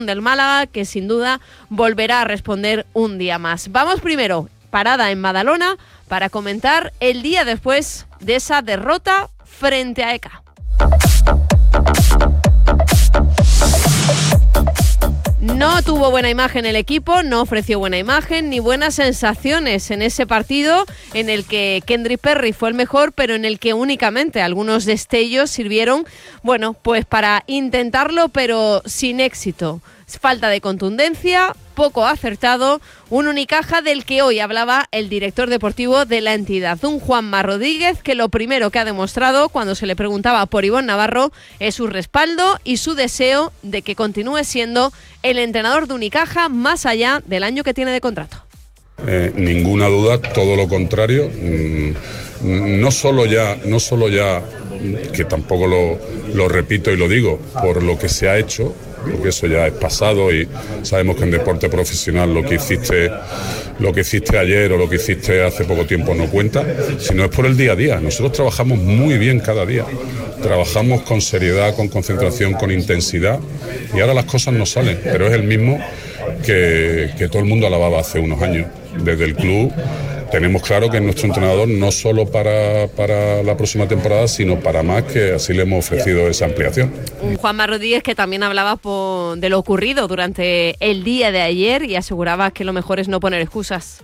del Málaga, que sin duda volverá a responder un día más. Vamos primero, parada en Badalona, para comentar el día después de esa derrota frente a ECA. No tuvo buena imagen el equipo, no ofreció buena imagen ni buenas sensaciones en ese partido en el que Kendrick Perry fue el mejor, pero en el que únicamente algunos destellos sirvieron, bueno, pues para intentarlo, pero sin éxito. Falta de contundencia, poco acertado, un Unicaja del que hoy hablaba el director deportivo de la entidad, un Juanma Rodríguez, que lo primero que ha demostrado cuando se le preguntaba por Ivonne Navarro es su respaldo y su deseo de que continúe siendo el entrenador de Unicaja más allá del año que tiene de contrato. Ninguna duda, todo lo contrario. No solo ya, que tampoco lo repito y lo digo, por lo que se ha hecho, porque eso ya es pasado y sabemos que en deporte profesional lo que hiciste ayer o lo que hiciste hace poco tiempo no cuenta, sino es por el día a día. Nosotros trabajamos muy bien cada día, trabajamos con seriedad, con concentración, con intensidad, y ahora las cosas no salen, pero es el mismo que todo el mundo alababa hace unos años. Desde el club tenemos claro que es nuestro entrenador no solo para la próxima temporada, sino para más, que así le hemos ofrecido esa ampliación. Un Juanma Rodríguez que también hablaba de lo ocurrido durante el día de ayer y aseguraba que lo mejor es no poner excusas.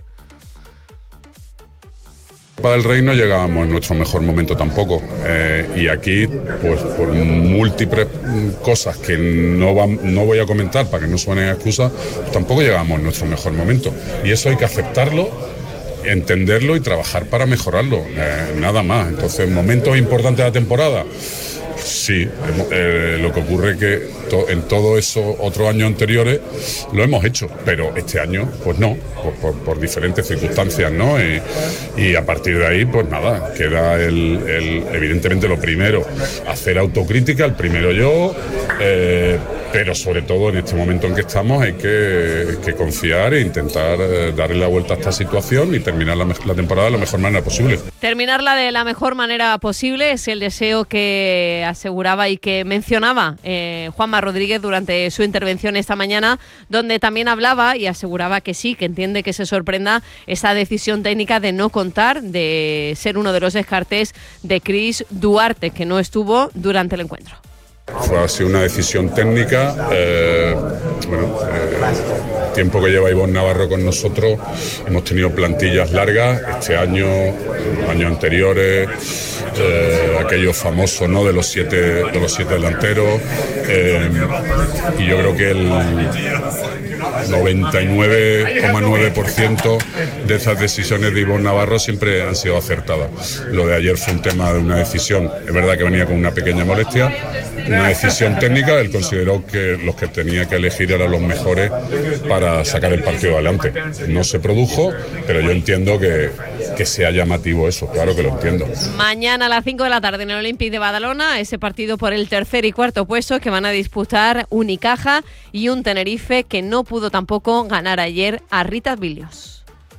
Para el Rey no llegábamos en nuestro mejor momento tampoco, y aquí pues por múltiples cosas que no voy a comentar para que no suenen excusas, tampoco llegábamos en nuestro mejor momento, y eso hay que aceptarlo, entenderlo y trabajar para mejorarlo, nada más. Entonces, momentos importantes de la temporada, sí, lo que ocurre es que en todos esos otros años anteriores lo hemos hecho, pero este año pues no, por diferentes circunstancias, ¿no? Y a partir de ahí pues nada, queda evidentemente lo primero, hacer autocrítica, el primero yo, pero sobre todo en este momento en que estamos hay que confiar e intentar darle la vuelta a esta situación y terminar la temporada de la mejor manera posible. Terminarla de la mejor manera posible es el deseo que aseguraba y que mencionaba Juanma Rodríguez durante su intervención esta mañana, donde también hablaba y aseguraba que sí, que ente que se sorprenda esa decisión técnica de no contar, de ser uno de los descartes de Chris Duarte, que no estuvo durante el encuentro. Ha sido una decisión técnica. Tiempo que lleva Ivonne Navarro con nosotros, hemos tenido plantillas largas este año, años anteriores, aquellos famosos, ¿no?, de los siete delanteros, y yo creo que el 99,9% de esas decisiones de Ivonne Navarro siempre han sido acertadas. Lo de ayer fue un tema de una decisión, es verdad que venía con una pequeña molestia, una decisión técnica. Él consideró que los que tenía que elegir eran los mejores para sacar el partido adelante. No se produjo, pero yo entiendo que sea llamativo eso, claro que lo entiendo. Mañana a las 5 de la tarde en el Olympique de Badalona, ese partido por el tercer y cuarto puesto que van a disputar Unicaja y un Tenerife que no pudo tampoco ganar ayer a Ritas Vilios.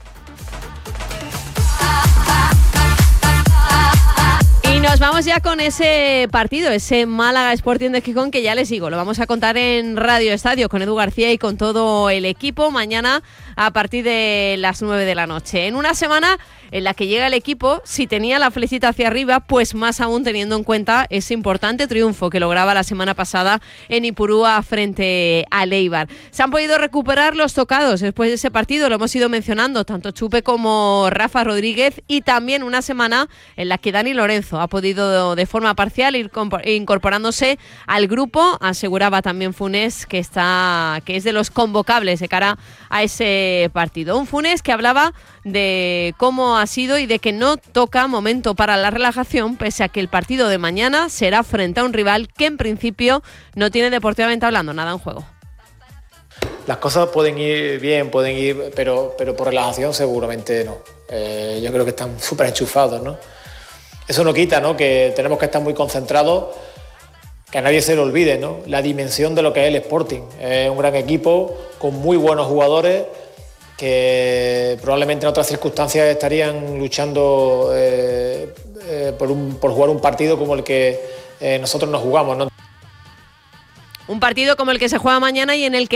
Y nos vamos ya con ese partido, ese Málaga Sporting de Gijón, que ya les digo, lo vamos a contar en Radio Estadio con Edu García y con todo el equipo mañana a partir de las 9 de la noche. En una semana en la que llega el equipo, si tenía la flecha hacia arriba, pues más aún teniendo en cuenta ese importante triunfo que lograba la semana pasada en Ipurúa frente al Eibar. Se han podido recuperar los tocados después de ese partido, lo hemos ido mencionando, tanto Chupe como Rafa Rodríguez, y también una semana en la que Dani Lorenzo ha podido de forma parcial ir incorporándose al grupo. Aseguraba también Funes que es de los convocables de cara a ese partido. Un Funes que hablaba de cómo ha sido y de que no toca momento para la relajación, pese a que el partido de mañana será frente a un rival que en principio no tiene deportivamente hablando nada en juego. Las cosas pueden ir bien, pero por relajación seguramente no. Yo creo que están súper enchufados, ¿no? Eso no quita, ¿no?, que tenemos que estar muy concentrados, que a nadie se le olvide, ¿no?, la dimensión de lo que es el Sporting. Es un gran equipo con muy buenos jugadores que probablemente en otras circunstancias estarían luchando por jugar un partido como el que nosotros nos jugamos, ¿no? Un partido como el que se juega mañana y en el que